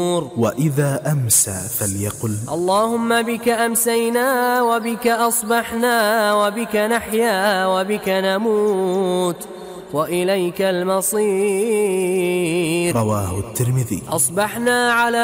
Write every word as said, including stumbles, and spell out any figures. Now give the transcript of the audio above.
وإذا أمسى فليقل اللهم بك أمسينا وبك أصبحنا وبك نحيا وبك نموت وإليك المصير. رواه الترمذي. أصبحنا على